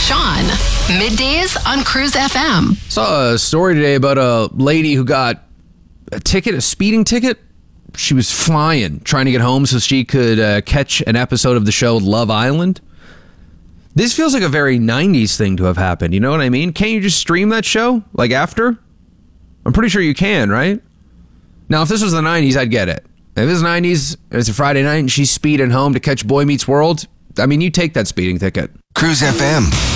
Sean, middays on Cruise FM. Saw a story today about a lady who got a speeding ticket. She was flying, trying to get home so she could catch an episode of the show Love Island. This feels like a very 90s thing to have happened. You know what I mean? Can't you just stream that show, like, after? I'm pretty sure you can, right? Now, if this was the 90s, I'd get it. If it's 90s, it's a Friday night, and she's speeding home to catch Boy Meets World, I mean, you take that speeding ticket. Cruise FM.